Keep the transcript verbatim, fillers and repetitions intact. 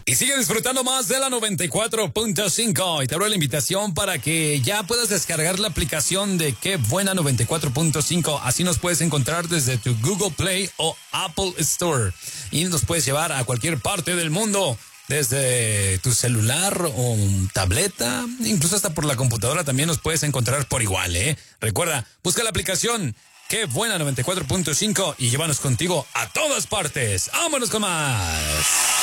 Y sigue disfrutando más de la noventa y cuatro punto cinco. Y te abro la invitación para que ya puedas descargar la aplicación de Qué Buena noventa y cuatro punto cinco. Así nos puedes encontrar desde tu Google Play o Apple Store. Y nos puedes llevar a cualquier parte del mundo, desde tu celular o tableta, incluso hasta por la computadora también nos puedes encontrar por igual, ¿eh? Recuerda, busca la aplicación Qué Buena noventa y cuatro punto cinco y llévanos contigo a todas partes. ¡Vámonos con más!